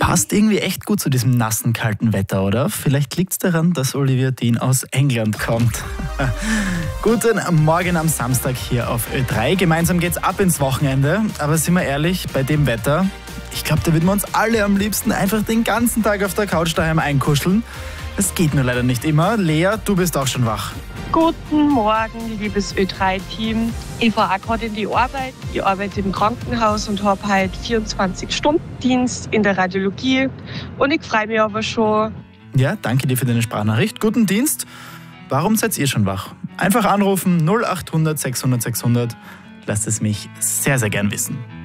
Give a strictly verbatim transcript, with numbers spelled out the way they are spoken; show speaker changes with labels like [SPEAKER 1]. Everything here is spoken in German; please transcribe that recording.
[SPEAKER 1] Passt irgendwie echt gut zu diesem nassen, kalten Wetter, oder? Vielleicht liegt es daran, dass Olivia Dean aus England kommt. Guten Morgen am Samstag hier auf Ö drei. Gemeinsam geht's ab ins Wochenende. Aber sind wir ehrlich, bei dem Wetter, ich glaube, da würden wir uns alle am liebsten einfach den ganzen Tag auf der Couch daheim einkuscheln. Das geht nur leider nicht immer. Lea, du bist auch schon wach.
[SPEAKER 2] Guten Morgen, liebes Ö drei Team. Ich fahre auch gerade in die Arbeit. Ich arbeite im Krankenhaus und habe halt vierundzwanzig-Stunden-Dienst in der Radiologie. Und ich freue mich aber schon.
[SPEAKER 1] Ja, danke dir für deine Sprachnachricht. Guten Dienst. Warum seid ihr schon wach? Einfach anrufen null acht hundert sechshundert sechshundert. Lasst es mich sehr, sehr gern wissen.